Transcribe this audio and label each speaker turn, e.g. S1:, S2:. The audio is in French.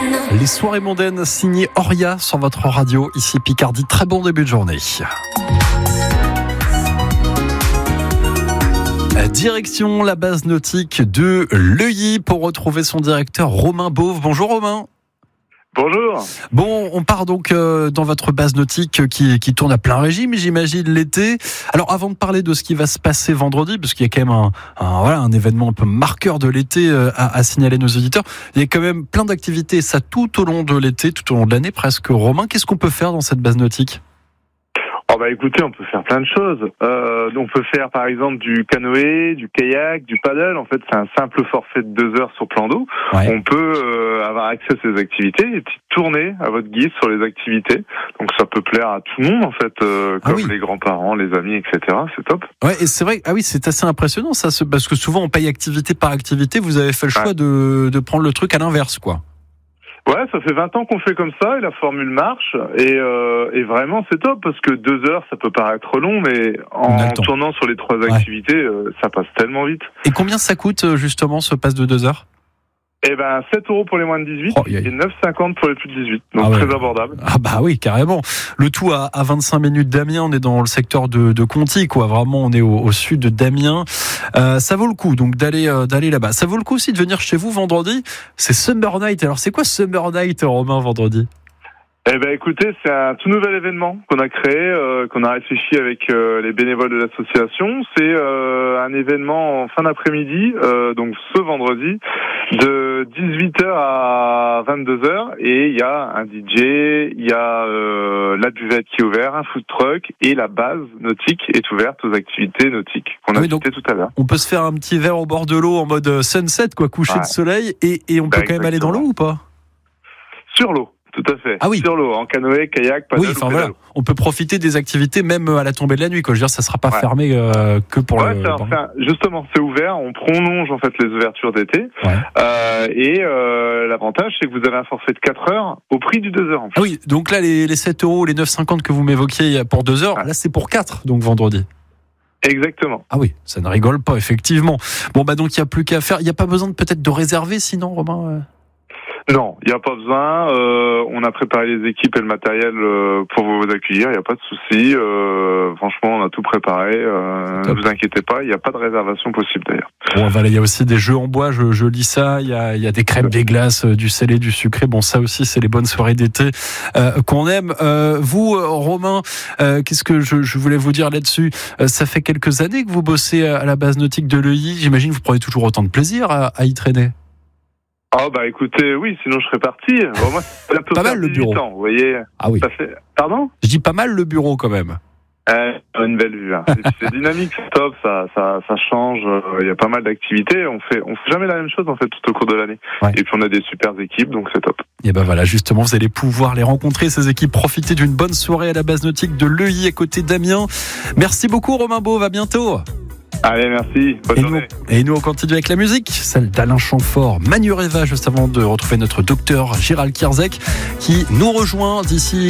S1: Les soirées mondaines signées Oria sur votre radio, ici Picardie. Très bon début de journée. Direction la base nautique de Leuilly pour retrouver son directeur Romain Beauve. Bonjour Romain.
S2: Bonjour.
S1: Bon, on part donc dans votre base nautique qui tourne à plein régime, j'imagine, l'été. Alors, avant de parler de ce qui va se passer vendredi, parce qu'il y a quand même un événement un peu marqueur de l'été à signaler à nos auditeurs, il y a quand même plein d'activités, ça tout au long de l'été, tout au long de l'année presque. Romain, qu'est-ce qu'on peut faire dans cette base nautique ?
S2: Écoutez, on peut faire plein de choses. On peut faire par exemple du canoë, du kayak, du paddle. En fait, c'est un simple forfait de 2 heures sur plan d'eau. Ouais. On peut avoir accès à ces activités, des petites tournées à votre guise sur les activités. Donc ça peut plaire à tout le monde en fait, comme les grands-parents, les amis, etc. C'est top.
S1: Ouais, et c'est vrai. Ah oui, c'est assez impressionnant ça, parce que souvent on paye activité par activité. Vous avez fait le choix de prendre le truc à l'inverse, quoi.
S2: Ouais, ça fait 20 ans qu'on fait comme ça et la formule marche et vraiment c'est top parce que 2 heures ça peut paraître long mais en tournant sur les 3 activités ça passe tellement vite.
S1: Et combien ça coûte justement ce pass de 2 heures ?
S2: 7 € pour les moins de 18 et 9,50 pour les plus de 18. Donc très abordable.
S1: Ah bah oui, carrément. Le tout à 25 minutes d'Amiens, on est dans le secteur de Conty, quoi. Vraiment, on est au sud d'Amiens. Ça vaut le coup donc d'aller là-bas. Ça vaut le coup aussi de venir chez vous vendredi. C'est Summer Night. Alors c'est quoi Summer Night, Romain, vendredi ?
S2: Écoutez, c'est un tout nouvel événement qu'on a créé, qu'on a réfléchi avec les bénévoles de l'association. C'est un événement en fin d'après-midi, donc ce vendredi, de 18h à 22h. Et il y a un DJ, il y a la buvette qui est ouverte, un food truck et la base nautique est ouverte aux activités nautiques qu'on a citées tout à l'heure.
S1: On peut se faire un petit verre au bord de l'eau en mode sunset, quoi, coucher de soleil, et on peut quand même aller dans l'eau ou pas ?
S2: Sur l'eau. Tout à fait.
S1: Ah oui.
S2: Sur l'eau, en canoë, kayak, paddle.
S1: Oui, voilà. On peut profiter des activités même à la tombée de la nuit, quoi. Je veux dire, ça sera pas fermé que pour
S2: justement, c'est ouvert. On prolonge en fait les ouvertures d'été. Et l'avantage, c'est que vous avez un forfait de 4 heures au prix du 2 heures. En fait.
S1: Ah oui, donc là, les 7 €, les 9,50 que vous m'évoquiez pour 2 heures, là, c'est pour 4, donc vendredi.
S2: Exactement.
S1: Ah oui, ça ne rigole pas, effectivement. Bon, donc il n'y a plus qu'à faire. Il n'y a pas besoin peut-être de réserver, sinon, Romain
S2: Non, il n'y a pas besoin. On a préparé les équipes et le matériel pour vous accueillir. Il n'y a pas de souci. Franchement, on a tout préparé. Ne vous inquiétez pas. Il n'y a pas de réservation possible d'ailleurs.
S1: Bon, voilà, il y a aussi des jeux en bois. Je lis ça. Il y a des crêpes, des glaces, du salé, du sucré. Bon, ça aussi, c'est les bonnes soirées d'été qu'on aime. Vous, Romain, qu'est-ce que je voulais vous dire là-dessus ? Ça fait quelques années que vous bossez à la base nautique de Leuilly. J'imagine que vous prenez toujours autant de plaisir à y traîner.
S2: Écoutez, oui, sinon je serais parti. Moi, c'est un peu
S1: pas mal le bureau.
S2: Ans, vous voyez.
S1: Ah oui.
S2: Ça fait... Pardon ?
S1: Je dis pas mal le bureau quand même.
S2: Une belle vue. Hein. C'est dynamique, c'est top, ça change. Il y a pas mal d'activités. On fait jamais la même chose en fait tout au cours de l'année. Et puis on a des super équipes, donc c'est top.
S1: Et voilà, justement, vous allez pouvoir les rencontrer, ces équipes, profiter d'une bonne soirée à la base nautique de Leuilly à côté d'Amiens. Merci beaucoup, Romain Beauve. À bientôt.
S2: Allez, merci. Bonne journée.
S1: Et nous, on continue avec la musique, celle d'Alain Chamfort, Manureva, juste avant de retrouver notre docteur Gérald Kierzek, qui nous rejoint d'ici